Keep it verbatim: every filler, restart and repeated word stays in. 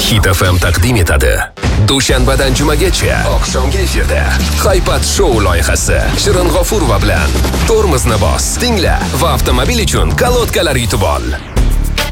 Hit F M taqdim etadi. Dushanbadan jumagacha oqshomgi efirda Haypat Show loyihasi Shirin G'ofurova bilan Tormozni bos, tingla va avtomobil uchun kolodkalar yutib ol.